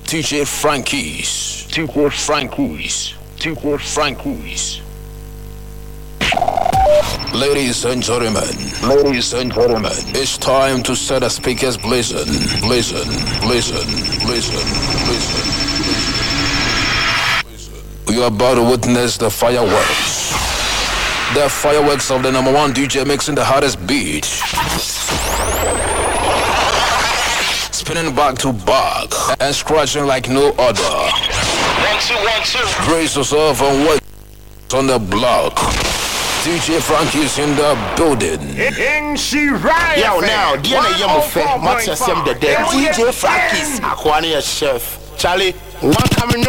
DJ Frankie's. DJ Frankie's. DJ Frankie's. Ladies and gentlemen, it's time to set the speakers blazing. You are about to witness the fireworks. The fireworks of the number one DJ mixing the hottest beat. Spinning back to back and scratching like no other. 1 2 1 2. Brace yourself and wait on the block. DJ Frankie's in the building. Yo, now, Diana Yamofe, Matia Sem the Dead. DJ Frankie's, Aquania Chef. Charlie, one coming